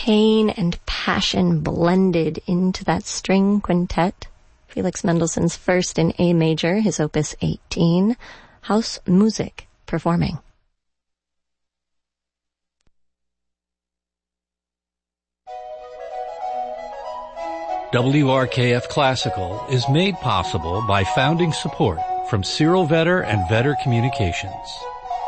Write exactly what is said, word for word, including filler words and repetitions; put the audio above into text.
pain and passion blended into that string quintet. Felix Mendelssohn's First in A major, his opus eighteen, House Music performing. W R K F Classical is made possible by founding support from Cyril Vetter and Vetter Communications.